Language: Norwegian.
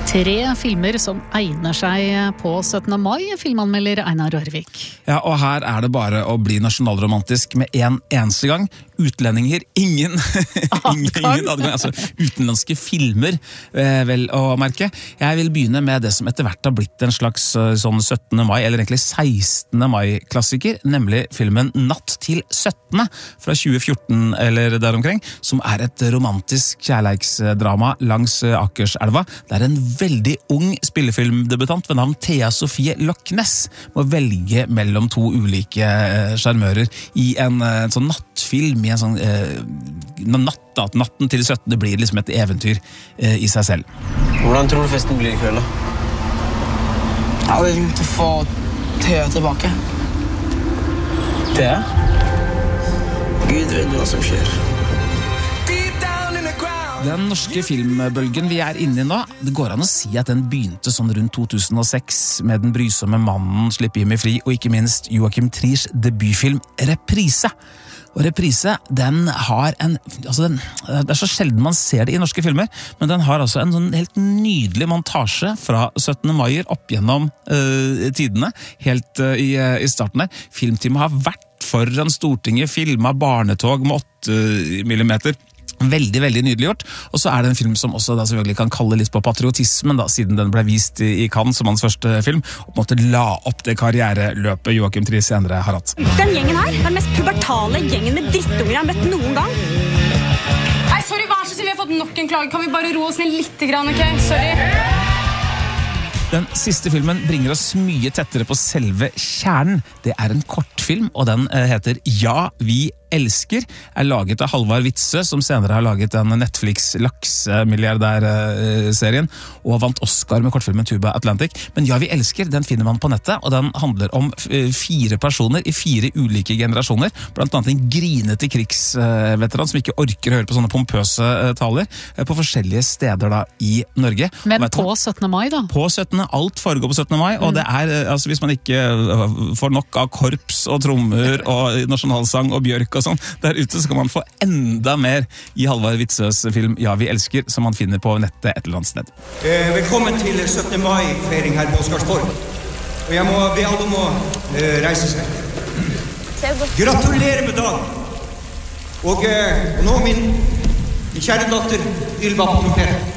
3 filmer som egner seg på 17. mai, filmanmelder Einar Rørvik. Ja, og her det bare å bli nasjonalromantisk med en eneste gang. Utlendinger, ingen adgang, altså utenlandske filmer, vel å merke. Jeg vil begynne med det som etter hvert har blitt en slags sånn 17. mai, eller egentlig 16. mai-klassiker, nemlig filmen Natt til 17. fra 2014 eller der omkring, som et romantisk kjærleiksdrama langs Akerselva. Det en veldig ung spillefilmdebutant ved navn Thea Sofie Loch Ness må velge mellom 2 ulike sjarmører i en sånn nattfilm i en sånn natten til 17. Det blir liksom et eventyr i seg selv. Hvordan tror du festen blir i kveld da? Jeg vil få Thea tilbake. Thea? Gud vet hva som skjer. Den norske filmbølgen vi inne i nå, det går an å si at den begynte sånn rundt 2006 med Den brysomme mannen, Slipp Jimmy fri, og ikke minst Joachim Triers debutfilm Reprise. Og Reprise, den har det så sjelden man ser det i norske filmer, men den har altså en sånn helt nydelig montasje fra 17. maier opp gjennom tidene, helt i starten der. Filmteamet har vært foran Stortinget, filmet barnetog med 8 millimeter. Veldig, veldig nydelig gjort. Og så det en film som også da selvfølgelig kan kalle litt på patriotismen, da, siden den ble vist i Cannes som hans første film, og på en måte la opp det karriereløpet Joachim Trier senere har hatt. Den gjengen her den mest pubertale gjengen med drittunger jeg har møtt noen gang. Nei, sorry, vær så snill, vi har fått nok en klage. Kan vi bare roe oss ned litt grann, ok? Sorry. Den siste filmen bringer oss mye tettere på selve kjernen. Det en kortfilm, og den heter Ja, vi elsker, laget av Halvard Witzøe, som senere har laget en Netflix-laksemilliardær-serien, og vant Oscar med kortfilmen Tuba Atlantic. Men Ja, vi elsker, den finner man på nettet, og den handler om 4 personer i 4 ulike generasjoner, blant annet en grinete krigsveteran som ikke orker å høre på sånne pompøse taler, på forskjellige steder da i Norge. Men på 17. mai da? På 17. Alt foregår på 17. mai, og det altså hvis man ikke får nok av korps og trommer og nasjonalsang og bjørk og sånn, der ute så kan man få enda mer i Halvard Witzøes film Ja, vi elsker, som man finner på nettet et eller annet sted. Velkommen til 17. mai-feiring her på Oscarsborg. Og jeg må be alle om å reise seg. Gratulerer med dagen! Og nå min kjære datter Ylva på trompet.